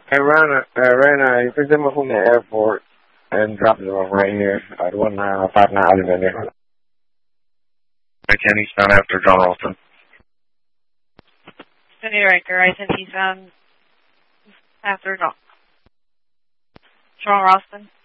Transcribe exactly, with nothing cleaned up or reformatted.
I ran, a, I ran, a, he picked him up from the airport and dropped him off right here at one nine five nine Avenue. I can eastbound after John Ralston. Cindy Riker, I sent eastbound after John. John Ralston.